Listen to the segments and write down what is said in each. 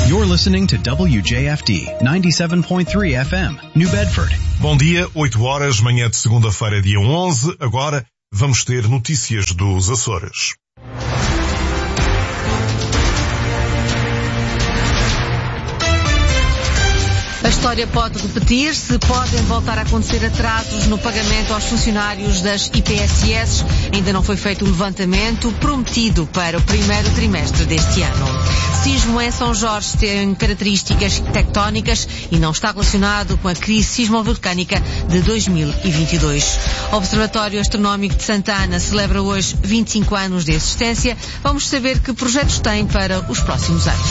You're listening to WJFD 97.3 FM, New Bedford. Bom dia, 8 horas, manhã de segunda-feira, dia 11. Agora vamos ter notícias dos Açores. A história pode repetir-se, podem voltar a acontecer atrasos no pagamento aos funcionários das IPSS. Ainda não foi feito o levantamento prometido para o primeiro trimestre deste ano. Sismo em São Jorge tem características tectónicas e não está relacionado com a crise sismovolcânica de 2022. O Observatório Astronómico de Santa Ana celebra hoje 25 anos de existência. Vamos saber que projetos tem para os próximos anos.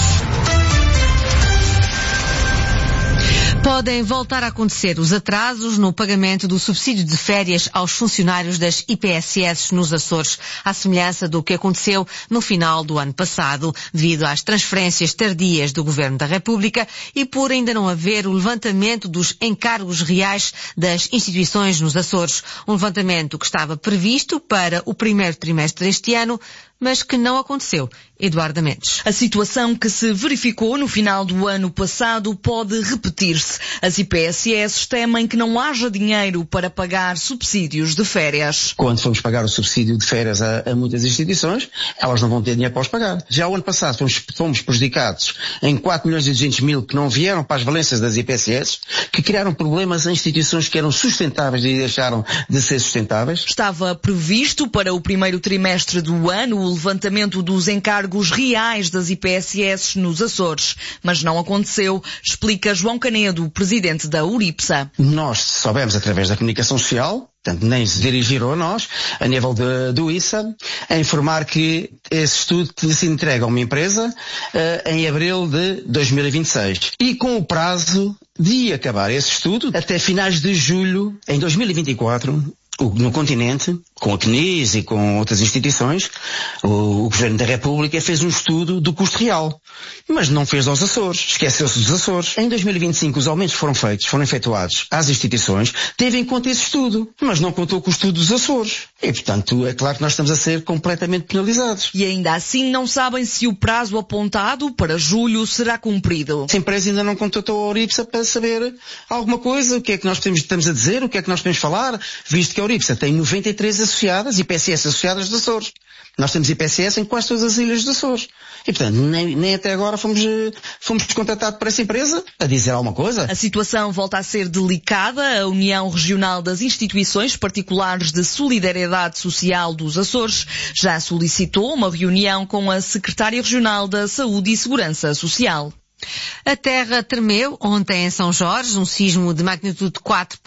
Podem voltar a acontecer os atrasos no pagamento do subsídio de férias aos funcionários das IPSS nos Açores, à semelhança do que aconteceu no final do ano passado, devido às transferências tardias do Governo da República e por ainda não haver o levantamento dos encargos reais das instituições nos Açores. Um levantamento que estava previsto para o primeiro trimestre deste ano, mas que não aconteceu. Eduardo Mendes. A situação que se verificou no final do ano passado pode repetir-se. As IPSS temem que não haja dinheiro para pagar subsídios de férias. Quando fomos pagar o subsídio de férias a muitas instituições, elas não vão ter dinheiro para os pagar. Já o ano passado fomos prejudicados em 4.200.000 que não vieram para as valências das IPSS, que criaram problemas em instituições que eram sustentáveis e deixaram de ser sustentáveis. Estava previsto para o primeiro trimestre do ano o levantamento dos encargos reais das IPSS nos Açores, mas não aconteceu, explica João Canedo, presidente da URIPSA. Nós soubemos através da comunicação social, portanto nem se dirigiram a nós, a nível do ISA, a informar que esse estudo tinha sido entregue a uma empresa em abril de 2026 e com o prazo de acabar esse estudo até finais de julho em 2024, no continente, com a CNIS e com outras instituições, o Governo da República fez um estudo do custo real, mas não fez aos Açores, esqueceu-se dos Açores. Em 2025 os aumentos foram efetuados às instituições, teve em conta esse estudo, mas não contou com o estudo dos Açores. E, portanto, é claro que nós estamos a ser completamente penalizados. E ainda assim não sabem se o prazo apontado para julho será cumprido. A empresa ainda não contatou a Uripsa para saber alguma coisa, o que é que nós estamos a dizer, o que é que nós podemos falar, visto que a Uripsa tem 93 associadas, IPSS associadas dos Açores. Nós temos IPSS em quase todas as ilhas dos Açores. E, portanto, nem até agora fomos contatados por essa empresa a dizer alguma coisa. A situação volta a ser delicada. A União Regional das Instituições Particulares de Solidariedade Social dos Açores já solicitou uma reunião com a Secretária Regional da Saúde e Segurança Social. A terra tremeu ontem em São Jorge, um sismo de magnitude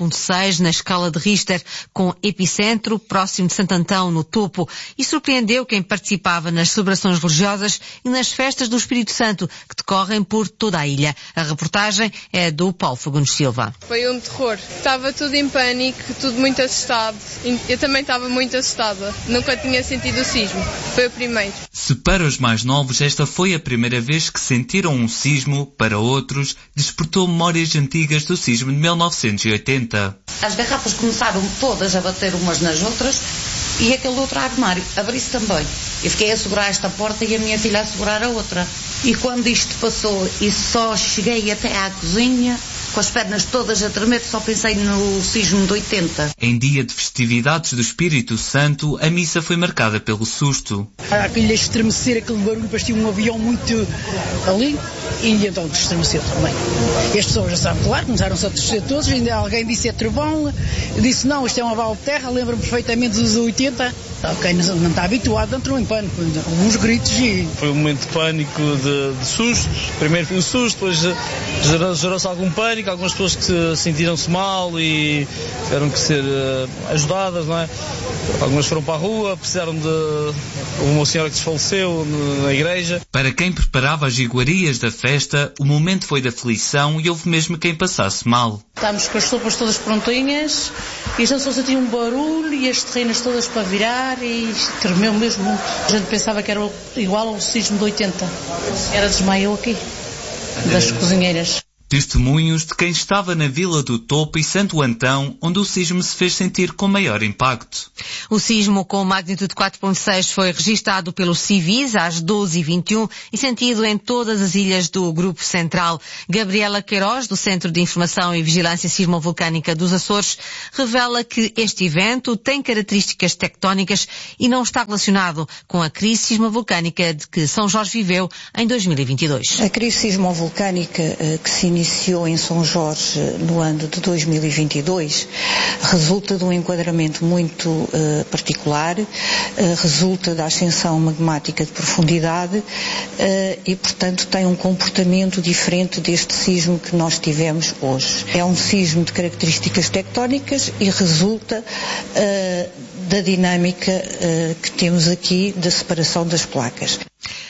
4.6 na escala de Richter, com epicentro próximo de Santo Antão, no topo, e surpreendeu quem participava nas celebrações religiosas e nas festas do Espírito Santo, que decorrem por toda a ilha. A reportagem é do Paulo Fagundes Silva. Foi um terror. Estava tudo em pânico, tudo muito assustado. Eu também estava muito assustada. Nunca tinha sentido o sismo. Foi o primeiro. Se para os mais novos esta foi a primeira vez que sentiram um sismo, para outros, despertou memórias antigas do sismo de 1980. As garrafas começaram todas a bater umas nas outras e aquele outro armário abriu-se também. Eu fiquei a segurar esta porta e a minha filha a segurar a outra. E quando isto passou e só cheguei até à cozinha, com as pernas todas a tremer, só pensei no sismo de 80. Em dia de festividades do Espírito Santo, a missa foi marcada pelo susto. Aquele estremecer, aquele barulho, parecia um avião muito ali, e então estremeceu também. E as pessoas já sabem, claro, começaram-se a torcer todos, ainda alguém disse é trovão, disse não, isto é um aval de terra, lembro-me perfeitamente dos 80. Quem não está habituado entrou em pânico, uns gritos e... Foi um momento de pânico, de susto. Primeiro foi o susto, depois gerou-se algum pânico, algumas pessoas que sentiram-se mal e tiveram que ser ajudadas, não é? Algumas foram para a rua, precisaram de uma senhora que desfaleceu na igreja. Para quem preparava as iguarias da festa, o momento foi de aflição e houve mesmo quem passasse mal. Estávamos com as sopas todas prontinhas e então só sentia um barulho e as terrenas todas para virar e tremeu mesmo muito. A gente pensava que era igual ao sismo de 80. A senhora desmaiou aqui, das cozinheiras. Testemunhos de quem estava na Vila do Topo e Santo Antão, onde o sismo se fez sentir com maior impacto. O sismo com magnitude 4.6 foi registado pelos civis às 12h21 e sentido em todas as ilhas do Grupo Central. Gabriela Queiroz, do Centro de Informação e Vigilância Sismovolcânica dos Açores, revela que este evento tem características tectónicas e não está relacionado com a crise sismovolcânica de que São Jorge viveu em 2022. A crise sismovolcânica que se iniciou em São Jorge no ano de 2022 resulta de um enquadramento muito particular, resulta da ascensão magmática de profundidade e, portanto, tem um comportamento diferente deste sismo que nós tivemos hoje. É um sismo de características tectónicas e resulta da dinâmica que temos aqui da separação das placas.